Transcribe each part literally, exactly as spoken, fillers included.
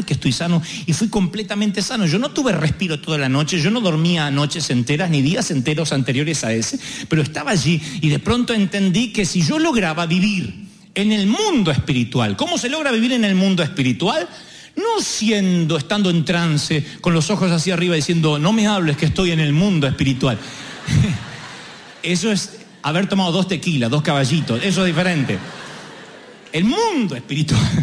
que estoy sano, y fui completamente sano. Yo no tuve respiro toda la noche, yo no dormía noches enteras ni días enteros anteriores a ese, pero estaba allí y de pronto entendí que si yo lograba vivir en el mundo espiritual, ¿cómo se logra vivir en el mundo espiritual? No siendo, estando en trance, con los ojos hacia arriba diciendo, no me hables que estoy en el mundo espiritual. Eso es haber tomado dos tequilas, dos caballitos, eso es diferente. El mundo espiritual,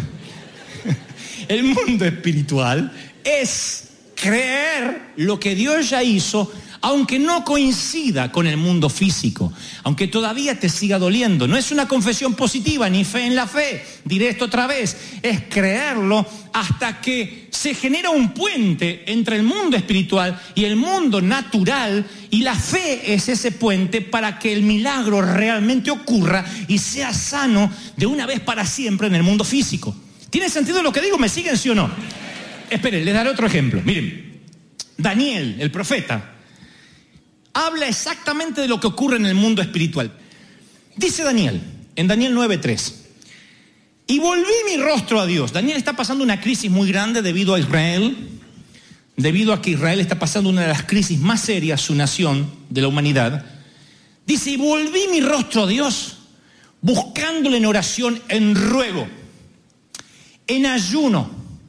el mundo espiritual es creer lo que Dios ya hizo, aunque no coincida con el mundo físico, aunque todavía te siga doliendo. No es una confesión positiva, ni fe en la fe, diré esto otra vez, es creerlo hasta que se genera un puente entre el mundo espiritual y el mundo natural, y la fe es ese puente para que el milagro realmente ocurra y sea sano de una vez para siempre en el mundo físico. ¿Tiene sentido lo que digo? ¿Me siguen, sí o no? Esperen, les daré otro ejemplo. Miren, Daniel, el profeta, habla exactamente de lo que ocurre en el mundo espiritual. Dice Daniel, en Daniel nueve tres, y volví mi rostro a Dios. Daniel está pasando una crisis muy grande debido a Israel, debido a que Israel está pasando una de las crisis más serias, su nación, de la humanidad. Dice, y volví mi rostro a Dios, buscándole en oración, en ruego, en ayuno,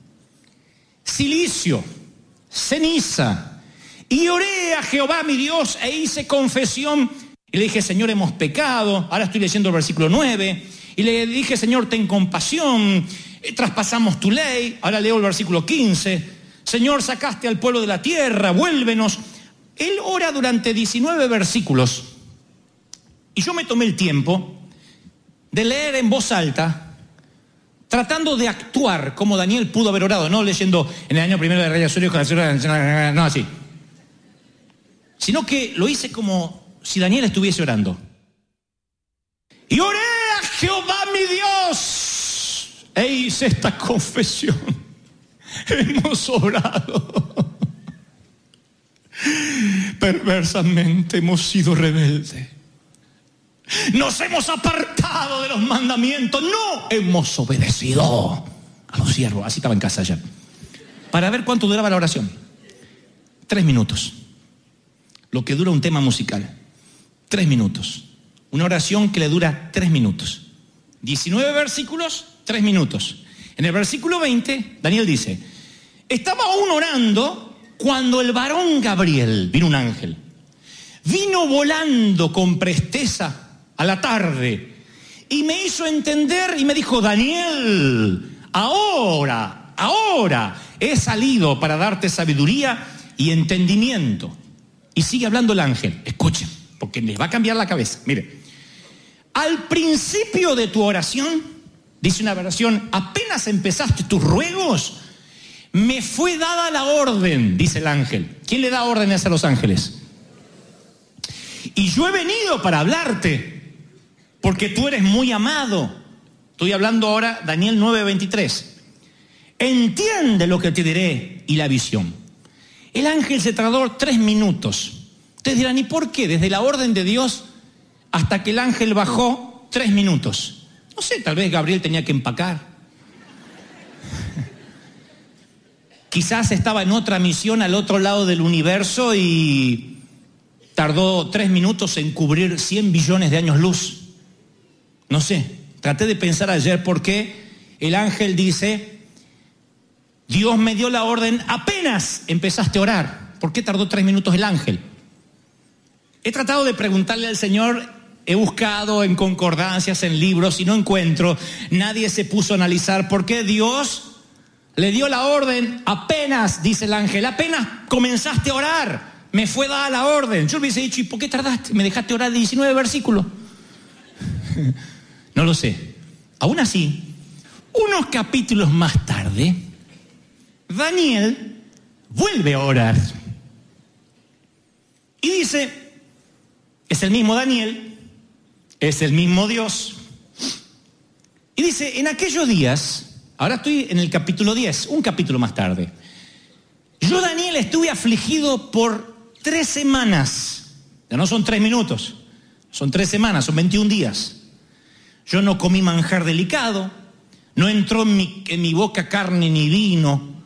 cilicio, ceniza, y oré a Jehová mi Dios e hice confesión. Y le dije, Señor, hemos pecado. Ahora estoy leyendo el versículo nueve. Y le dije, Señor, ten compasión. Traspasamos tu ley. Ahora leo el versículo quince. Señor, sacaste al pueblo de la tierra, vuélvenos. Él ora durante diecinueve versículos. Y yo me tomé el tiempo de leer en voz alta, tratando de actuar como Daniel pudo haber orado, no leyendo en el año primero de Rey Azurio, no así, sino que lo hice como si Daniel estuviese orando. Y oré a Jehová mi Dios e hice esta confesión. Hemos orado. Perversamente hemos sido rebeldes. Nos hemos apartado de los mandamientos. No hemos obedecido a los siervos. Así estaba en casa ayer. Para ver cuánto duraba la oración. Tres minutos. Lo que dura un tema musical. Tres minutos. Una oración que le dura tres minutos. diecinueve versículos, tres minutos. En el versículo veinte, Daniel dice, estaba aún orando cuando el varón Gabriel, vino un ángel, vino volando con presteza a la tarde y me hizo entender y me dijo, Daniel, ahora, ahora he salido para darte sabiduría y entendimiento. Y sigue hablando el ángel, escuchen, porque les va a cambiar la cabeza. Mire, al principio de tu oración, dice una versión, apenas empezaste tus ruegos, me fue dada la orden, dice el ángel. ¿Quién le da órdenes a los ángeles? Y yo he venido para hablarte, porque tú eres muy amado. Estoy hablando ahora, Daniel nueve veintitrés. Entiende lo que te diré y la visión. El ángel se tardó tres minutos. Ustedes dirán, ¿y por qué? Desde la orden de Dios hasta que el ángel bajó, tres minutos. No sé, tal vez Gabriel tenía que empacar. Quizás estaba en otra misión al otro lado del universo y tardó tres minutos en cubrir cien billones de años luz. No sé, traté de pensar ayer por qué el ángel dice, Dios me dio la orden apenas empezaste a orar. ¿Por qué tardó tres minutos el ángel? He tratado de preguntarle al Señor, he buscado en concordancias, en libros y no encuentro. Nadie se puso a analizar por qué Dios le dio la orden apenas, dice el ángel, apenas comenzaste a orar. Me fue dada la orden. Yo le hubiese dicho, ¿y por qué tardaste? Me dejaste orar diecinueve versículos. No lo sé. Aún así, unos capítulos más tarde, Daniel vuelve a orar. Y dice, es el mismo Daniel, es el mismo Dios. Y dice, en aquellos días, ahora estoy en el capítulo diez, un capítulo más tarde. Yo, Daniel, estuve afligido por tres semanas. Ya no son tres minutos, son tres semanas, son veintiún días. Yo no comí manjar delicado, no entró en mi, en mi boca carne ni vino,